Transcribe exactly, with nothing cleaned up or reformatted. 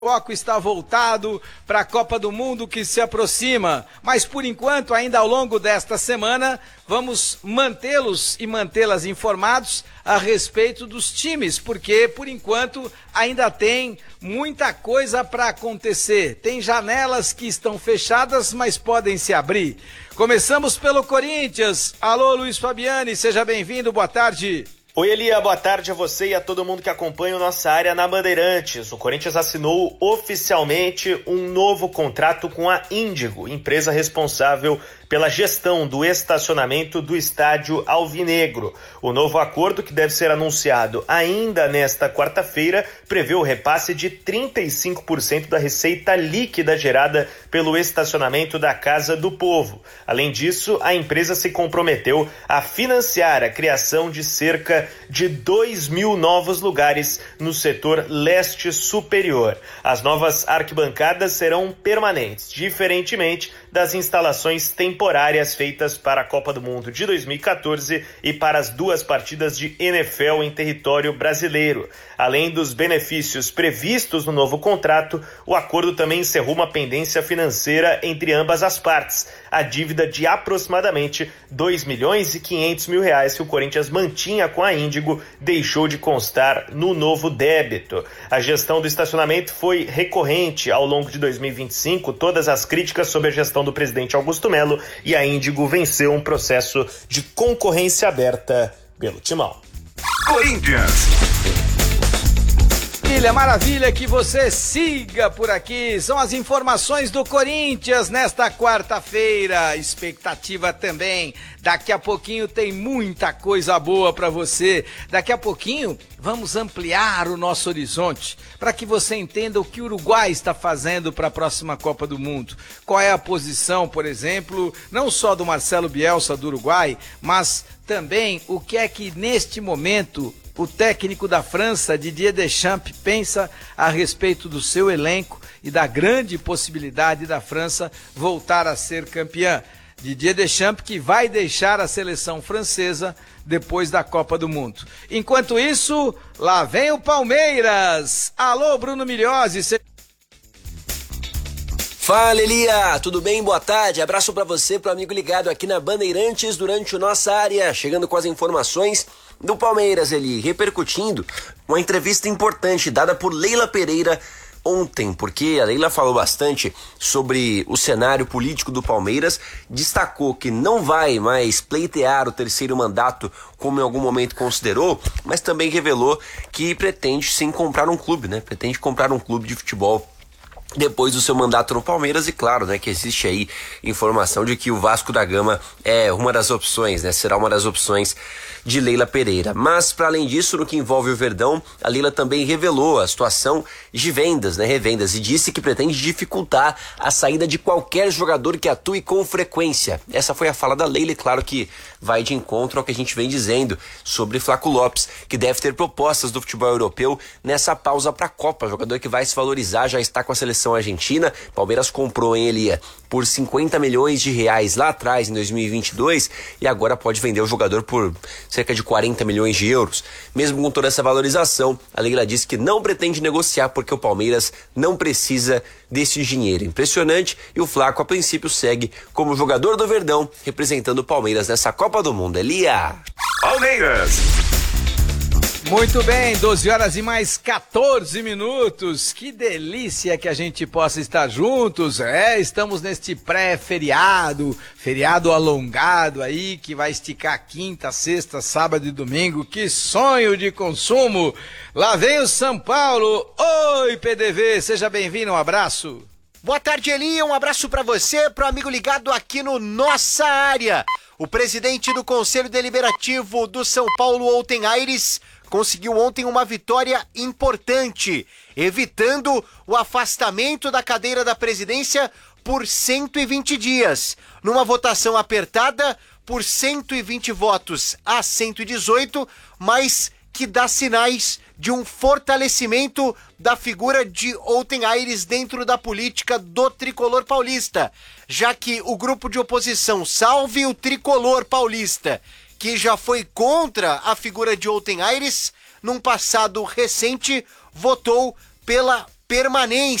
O foco está voltado para a Copa do Mundo que se aproxima, mas por enquanto, ainda ao longo desta semana, vamos mantê-los e mantê-las informados a respeito dos times, porque por enquanto ainda tem muita coisa para acontecer. Tem janelas que estão fechadas, mas podem se abrir. Começamos pelo Corinthians. Alô, Luiz Fabiani, seja bem-vindo, boa tarde. Oi, Elia, boa tarde a você e a todo mundo que acompanha o Nossa Área na Bandeirantes. O Corinthians assinou oficialmente um novo contrato com a Índigo, empresa responsável pela gestão do estacionamento do estádio Alvinegro. O novo acordo, que deve ser anunciado ainda nesta quarta-feira, prevê o repasse de trinta e cinco por cento da receita líquida gerada pelo estacionamento da Casa do Povo. Além disso, a empresa se comprometeu a financiar a criação de cerca de dois mil novos lugares no setor leste superior. As novas arquibancadas serão permanentes, diferentemente das instalações temporárias feitas para a Copa do Mundo de dois mil e quatorze e para as duas partidas de N F L em território brasileiro. Além dos benefícios previstos no novo contrato, o acordo também encerrou uma pendência financeira entre ambas as partes, a dívida de aproximadamente dois milhões e quinhentos mil reais que o Corinthians mantinha com a Índigo deixou de constar no novo débito. A gestão do estacionamento foi recorrente ao longo de dois mil e vinte e cinco, todas as críticas sobre a gestão do presidente Augusto Melo, e a Índigo venceu um processo de concorrência aberta pelo Timão. Corinthians. Maravilha, maravilha que você siga por aqui. São as informações do Corinthians nesta quarta-feira. Expectativa também. Daqui a pouquinho tem muita coisa boa para você. Daqui a pouquinho vamos ampliar o nosso horizonte para que você entenda o que o Uruguai está fazendo para a próxima Copa do Mundo. Qual é a posição, por exemplo, não só do Marcelo Bielsa do Uruguai, mas também o que é que neste momento o técnico da França, Didier Deschamps, pensa a respeito do seu elenco e da grande possibilidade da França voltar a ser campeã. Didier Deschamps que vai deixar a seleção francesa depois da Copa do Mundo. Enquanto isso, lá vem o Palmeiras. Alô, Bruno Milhozzi. Cê... Fala, Elia, tudo bem? Boa tarde, abraço pra você, pro amigo ligado aqui na Bandeirantes durante o Nossa Área, chegando com as informações do Palmeiras, Eli, repercutindo uma entrevista importante dada por Leila Pereira ontem, porque a Leila falou bastante sobre o cenário político do Palmeiras, destacou que não vai mais pleitear o terceiro mandato como em algum momento considerou, mas também revelou que pretende sim comprar um clube, né? Pretende comprar um clube de futebol depois do seu mandato no Palmeiras, e claro, né, que existe aí informação de que o Vasco da Gama é uma das opções, né, será uma das opções de Leila Pereira. Mas, para além disso, no que envolve o Verdão, a Leila também revelou a situação de vendas, né, revendas, e disse que pretende dificultar a saída de qualquer jogador que atue com frequência. Essa foi a fala da Leila, e claro que vai de encontro ao que a gente vem dizendo sobre Flaco Lopes, que deve ter propostas do futebol europeu nessa pausa para a Copa, jogador que vai se valorizar, já está com a seleção argentina. Palmeiras comprou em Elia por cinquenta milhões de reais lá atrás, em dois mil e vinte e dois, e agora pode vender o jogador por cerca de quarenta milhões de euros. Mesmo com toda essa valorização, a Leila disse que não pretende negociar porque o Palmeiras não precisa desse dinheiro. Impressionante, e o Flaco a princípio segue como jogador do Verdão, representando o Palmeiras nessa Copa do Mundo. Elia! Palmeiras! Muito bem, doze horas e mais quatorze minutos, que delícia que a gente possa estar juntos, é, estamos neste pré-feriado, feriado alongado aí, que vai esticar quinta, sexta, sábado e domingo, que sonho de consumo, lá vem o São Paulo, oi P D V, seja bem-vindo, um abraço. Boa tarde, Eli, um abraço pra você, pro amigo ligado aqui no Nossa Área. O presidente do Conselho Deliberativo do São Paulo, Outen Aires, conseguiu ontem uma vitória importante, evitando o afastamento da cadeira da presidência por cento e vinte dias. Numa votação apertada, por cento e vinte votos a cento e dezoito, mas que dá sinais de um fortalecimento da figura de Outen Aires dentro da política do tricolor paulista, já que o grupo de oposição Salve o Tricolor Paulista, que já foi contra a figura de Outen Aires, num passado recente, votou pela permanência.